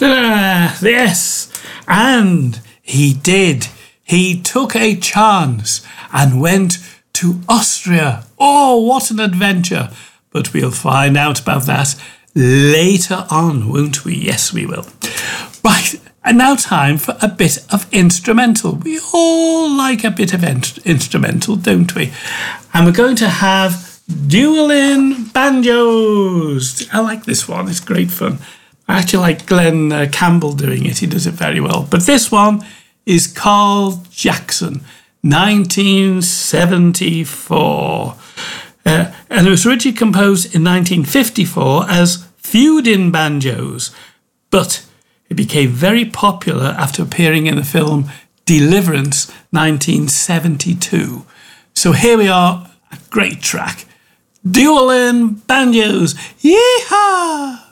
Yes, and he did. He took a chance and went to Austria. Oh, what an adventure. But we'll find out about that later on, won't we? Yes, we will. Right, and now time for a bit of instrumental. We all like a bit of instrumental, don't we? And we're going to have Dueling Banjos. I like this one. It's great fun. I actually like Glenn Campbell doing it. He does it very well. But this one is Carl Jackson, 1974. And it was originally composed in 1954 as Feuding Banjos, but it became very popular after appearing in the film Deliverance, 1972. So here we are, a great track. Dueling Banjos. Yeehaw!